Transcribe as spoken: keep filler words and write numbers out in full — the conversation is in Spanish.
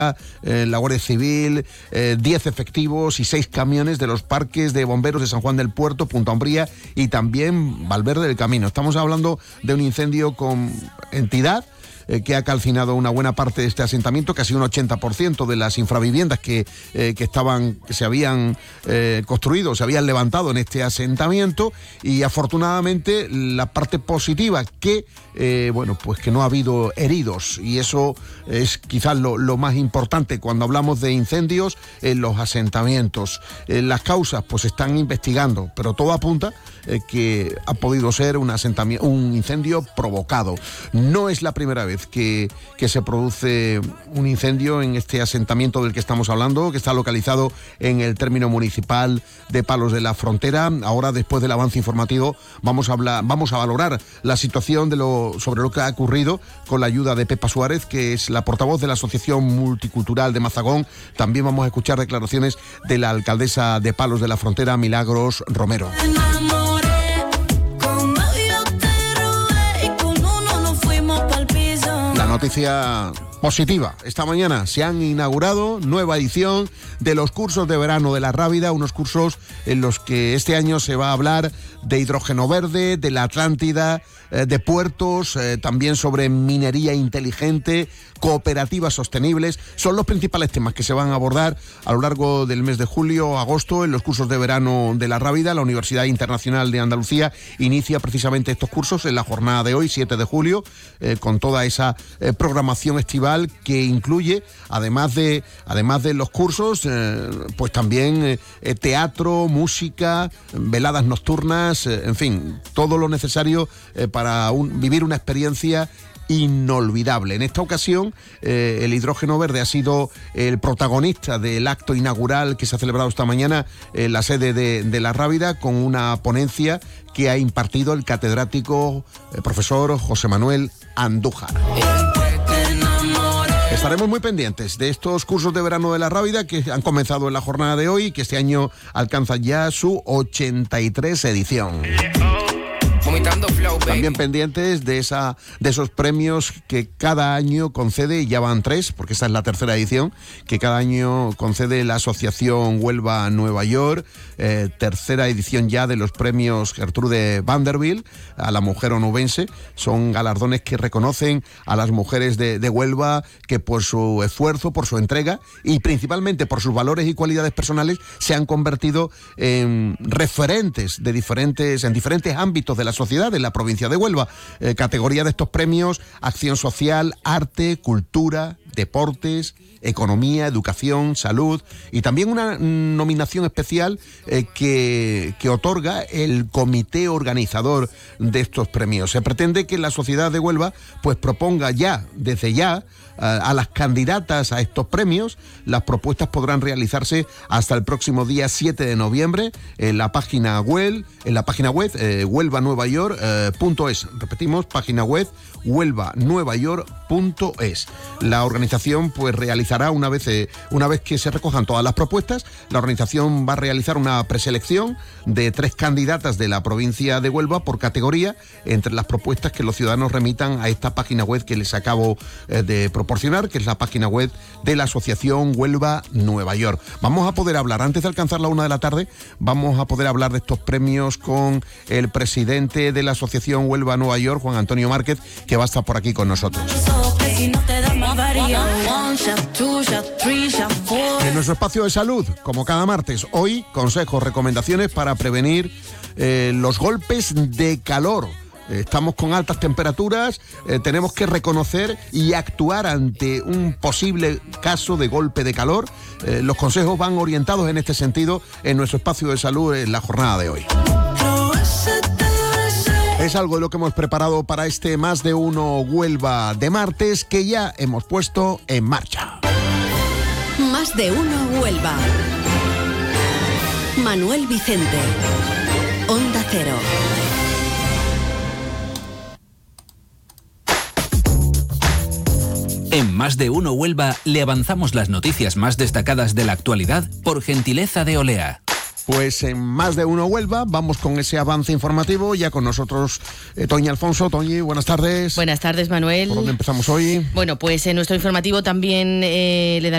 eh, la Guardia Civil, eh, diez efectivos y seis camiones de los parques de bomberos de San Juan del Puerto, Punta Umbría y también Valverde del Camino. Estamos hablando de un incendio con entidad eh, que ha calcinado una buena parte de este asentamiento, casi un ochenta por ciento de las infraviviendas que, eh, que estaban, que se habían eh, construido, se habían levantado en este asentamiento, y afortunadamente la parte positiva que Eh, bueno, pues que no ha habido heridos, y eso es quizás lo, lo más importante cuando hablamos de incendios en los asentamientos. Eh, las causas pues están investigando, pero todo apunta eh, que ha podido ser un, asentamiento, un incendio provocado. No es la primera vez que, que se produce un incendio en este asentamiento del que estamos hablando, que está localizado en el término municipal de Palos de la Frontera. Ahora, después del avance informativo, vamos a hablar, vamos a valorar la situación de lo sobre lo que ha ocurrido con la ayuda de Pepa Suárez, que es la portavoz de la Asociación Multicultural de Mazagón. También vamos a escuchar declaraciones de la alcaldesa de Palos de la Frontera, Milagros Romero. La noticia positiva: esta mañana se han inaugurado nueva edición de los cursos de verano de la Rábida, unos cursos en los que este año se va a hablar de hidrógeno verde, de la Atlántida, eh, de puertos, eh, también sobre minería inteligente, cooperativas sostenibles. Son los principales temas que se van a abordar a lo largo del mes de julio, agosto, en los cursos de verano de la Rábida. La Universidad Internacional de Andalucía inicia precisamente estos cursos en la jornada de hoy, siete de julio, eh, con toda esa eh, programación estival que incluye, además de además de los cursos, eh, pues también eh, teatro, música, veladas nocturnas, eh, en fin, todo lo necesario eh, para un, vivir una experiencia inolvidable. En esta ocasión, eh, el hidrógeno verde ha sido el protagonista del acto inaugural que se ha celebrado esta mañana en la sede de, de la Rábida, con una ponencia que ha impartido el catedrático eh, profesor José Manuel Andújar. Estaremos muy pendientes de estos cursos de verano de la Rábida que han comenzado en la jornada de hoy, que este año alcanzan ya su ochenta y tres edición. También pendientes de esa de esos premios que cada año concede, y ya van tres, porque esta es la tercera edición, que cada año concede la Asociación Huelva Nueva York, eh, tercera edición ya de los premios Gertrude Vanderbilt a la mujer onubense. Son galardones que reconocen a las mujeres de, de Huelva que por su esfuerzo, por su entrega y principalmente por sus valores y cualidades personales se han convertido en referentes de diferentes, en diferentes ámbitos de la sociedad de la provincia de Huelva. Eh, categoría de estos premios: acción social, arte, cultura, deportes, economía, educación, salud, y también una nominación especial eh, que, que otorga el comité organizador de estos premios. Se pretende que la sociedad de Huelva pues proponga ya, desde ya, a las candidatas a estos premios. Las propuestas podrán realizarse hasta el próximo día siete de noviembre en la página web, en la página web eh, huelva nueva york punto es. Repetimos, página web huelva nueva york punto es. La organización pues realizará una vez eh, una vez que se recojan todas las propuestas, la organización va a realizar una preselección de tres candidatas de la provincia de Huelva por categoría entre las propuestas que los ciudadanos remitan a esta página web que les acabo eh, de proporcionar, que es la página web de la Asociación Huelva Nueva York. Vamos a poder hablar, antes de alcanzar la una de la tarde, vamos a poder hablar de estos premios con el presidente de la Asociación Huelva Nueva York, Juan Antonio Márquez, que va a estar por aquí con nosotros. En nuestro espacio de salud, como cada martes, hoy consejos, recomendaciones para prevenir eh, los golpes de calor. Estamos con altas temperaturas, eh, tenemos que reconocer y actuar ante un posible caso de golpe de calor. Eh, los consejos van orientados en este sentido en nuestro espacio de salud en la jornada de hoy. Es algo de lo que hemos preparado para este Más de Uno Huelva de martes, que ya hemos puesto en marcha. Más de Uno Huelva. Manuel Vicente. Onda Cero. En Más de Uno Huelva le avanzamos las noticias más destacadas de la actualidad por gentileza de Olea. Pues en Más de Uno Huelva vamos con ese avance informativo. Ya con nosotros eh, Toñi Alfonso. Toñi, buenas tardes. Buenas tardes, Manuel. ¿Por dónde empezamos hoy? Bueno, pues en nuestro informativo también eh, le daremos